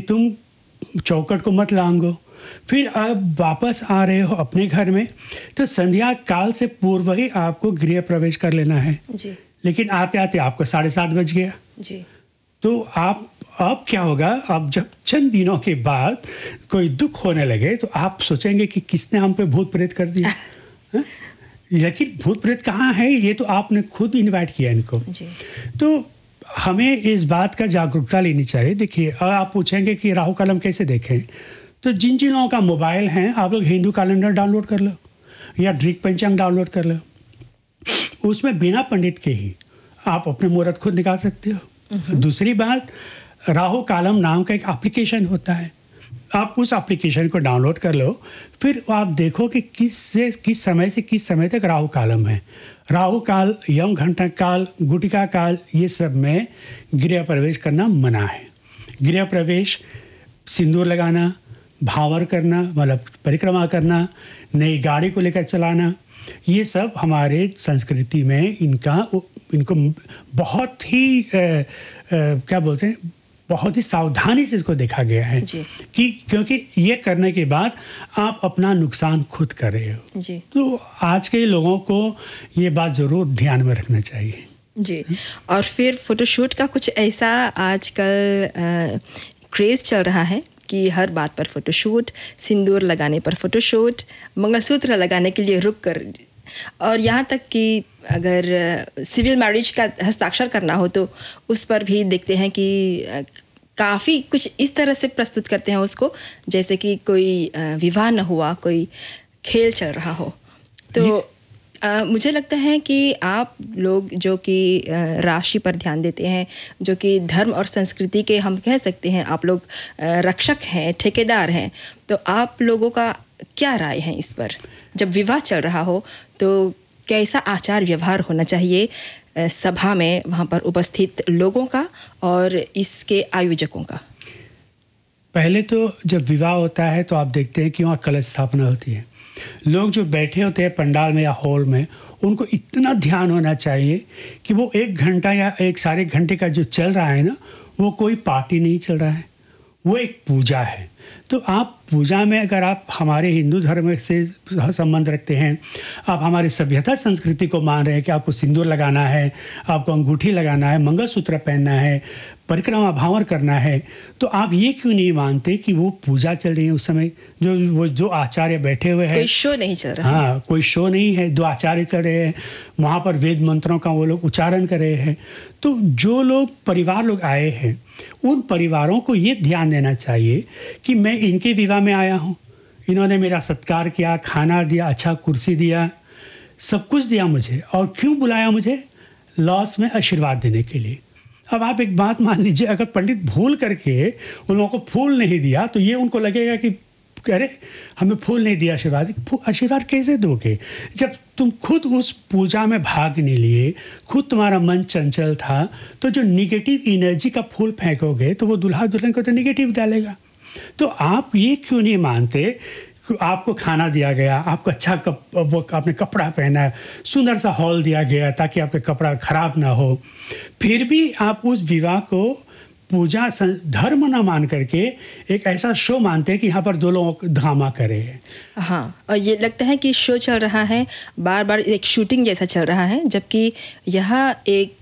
तुम चौखट को मत लांघो। फिर आप वापस आ रहे हो अपने घर में तो संध्या काल से पूर्व ही आपको गृह प्रवेश कर लेना है जी। लेकिन आते आते आपको 7:30 बज गया जी। तो आप अब क्या होगा, अब जब चंद दिनों के बाद कोई दुख होने लगे तो आप सोचेंगे कि किसने हम पे भूत प्रेत कर दिया। हाँ? लेकिन भूत प्रेत कहाँ है, ये तो आपने खुद इनवाइट किया इनको। जी। तो हमें इस बात का जागरूकता लेनी चाहिए। देखिए, आप पूछेंगे कि राहु काल हम कैसे देखें, तो जिन जिन लोगों का मोबाइल है आप लोग हिंदू कैलेंडर डाउनलोड कर लो या दृक पंचांग डाउनलोड कर लो। उसमें बिना पंडित के ही आप अपने मुहूर्त खुद निकाल सकते हो। दूसरी बात, राहु कालम नाम का एक एप्लीकेशन होता है, आप उस एप्लीकेशन को डाउनलोड कर लो। फिर आप देखो कि किस समय से किस समय तक राहु कालम है। राहु काल, यम घंटा काल, गुटिका काल, ये सब में गृह प्रवेश करना मना है। गृह प्रवेश, सिंदूर लगाना, भावर करना मतलब परिक्रमा करना, नई गाड़ी को लेकर चलाना, ये सब हमारे संस्कृति में इनको बहुत ही क्या बोलते हैं, बहुत ही सावधानी से इसको देखा गया है कि क्योंकि ये करने के बाद आप अपना नुकसान खुद कर रहे हो जी। तो आज के लोगों को ये बात ज़रूर ध्यान में रखना चाहिए जी। और फिर फोटोशूट का कुछ ऐसा आजकल क्रेज़ चल रहा है कि हर बात पर फोटोशूट, सिंदूर लगाने पर फोटोशूट, मंगलसूत्र लगाने के लिए रुक कर, और यहाँ तक कि अगर सिविल मैरिज का हस्ताक्षर करना हो तो उस पर भी देखते हैं कि काफ़ी कुछ इस तरह से प्रस्तुत करते हैं उसको जैसे कि कोई विवाह न हुआ, कोई खेल चल रहा हो। तो मुझे लगता है कि आप लोग जो कि राशि पर ध्यान देते हैं, जो कि धर्म और संस्कृति के हम कह सकते हैं, आप लोग रक्षक हैं, ठेकेदार हैं, तो आप लोगों का क्या राय है इस पर? जब विवाह चल रहा हो तो कैसा आचार व्यवहार होना चाहिए सभा में, वहाँ पर उपस्थित लोगों का और इसके आयोजकों का? पहले तो जब विवाह होता है तो आप देखते हैं कि वहाँ कलश स्थापना होती है। लोग जो बैठे होते हैं पंडाल में या हॉल में, उनको इतना ध्यान होना चाहिए कि वो 1 घंटा या 1 घंटे का जो चल रहा है ना, वो कोई पार्टी नहीं चल रहा है, वो एक पूजा है। तो आप पूजा में अगर आप हमारे हिंदू धर्म से संबंध रखते हैं, आप हमारी सभ्यता संस्कृति को मान रहे हैं कि आपको सिंदूर लगाना है, आपको अंगूठी लगाना है, मंगलसूत्र पहनना है, परिक्रमा भावर करना है, तो आप ये क्यों नहीं मानते कि वो पूजा चल रही है उस समय, जो आचार्य बैठे हुए हैं, कोई शो नहीं चल रहा। हाँ, कोई शो नहीं है, 2 आचार्य चल रहे हैं, वहाँ पर वेद मंत्रों का वो लोग उच्चारण कर रहे हैं। तो जो लोग परिवार लोग आए हैं, उन परिवारों को ये ध्यान देना चाहिए कि मैं इनके विवाह में आया हूँ, इन्होंने मेरा सत्कार किया, खाना दिया, अच्छा कुर्सी दिया, सब कुछ दिया मुझे, और क्यों बुलाया मुझे? लॉस में आशीर्वाद देने के लिए। अब आप एक बात मान लीजिए, अगर पंडित भूल करके उन लोगों को फूल नहीं दिया तो ये उनको लगेगा कि अरे हमें फूल नहीं दिया, आशीर्वाद कैसे दोगे जब तुम खुद उस पूजा में भाग नहीं लिए, खुद तुम्हारा मन चंचल था, तो जो निगेटिव एनर्जी का फूल फेंकोगे तो वो दुल्हा दुल्हन को तो निगेटिव डालेगा। तो आप ये क्यों नहीं मानते, आपको खाना दिया गया, आपको अच्छा आपने कपड़ा पहना है, सुंदर सा हॉल दिया गया ताकि आपके कपड़ा खराब ना हो, फिर भी आप उस विवाह को पूजा धर्म ना मान करके एक ऐसा शो मानते हैं कि यहाँ पर 2 लोग ड्रामा करे हैं। हाँ, और ये लगता है कि शो चल रहा है, बार बार एक शूटिंग जैसा चल रहा है, जबकि यह एक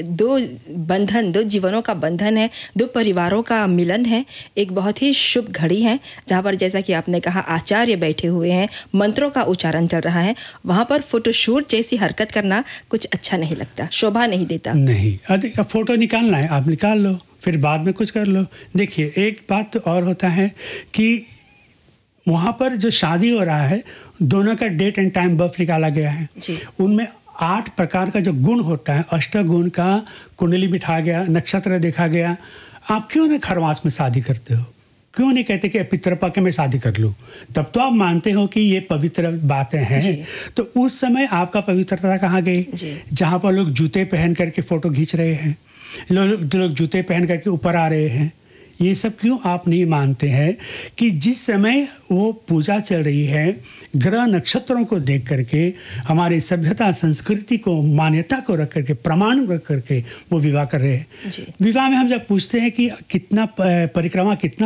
2 जीवनों का बंधन है, 2 परिवारों का मिलन है, एक बहुत ही शुभ घड़ी है जहाँ पर जैसा कि आपने कहा आचार्य बैठे हुए हैं, मंत्रों का उच्चारण चल रहा है। वहाँ पर फोटोशूट जैसी हरकत करना कुछ अच्छा नहीं लगता, शोभा नहीं देता। नहीं, अधिक फ़ोटो निकालना है आप निकाल लो, फिर बाद में कुछ कर लो। देखिए, एक बात तो और होता है कि वहाँ पर जो शादी हो रहा है, दोनों का डेट एंड टाइम बर्थ निकाला गया है जी। उनमें 8 प्रकार का जो गुण होता है, अष्टगुण का कुंडली बिठा गया, नक्षत्र देखा गया। आप क्यों ना खरवास में शादी करते हो? क्यों नहीं कहते कि पितृपक्ष में शादी कर लूँ? तब तो आप मानते हो कि ये पवित्र बातें हैं। तो उस समय आपका पवित्रता कहाँ गई? जहाँ पर लोग जूते पहन करके फ़ोटो खींच रहे हैं, लोग जूते पहन करके ऊपर आ रहे हैं, ये सब क्यों आप नहीं मानते हैं कि जिस समय वो पूजा चल रही है, ग्रह नक्षत्रों को देख करके हमारी सभ्यता संस्कृति को मान्यता को रख करके, प्रमाण रख करके वो विवाह कर रहे हैं। विवाह में हम जब पूछते हैं कि कितना परिक्रमा कितना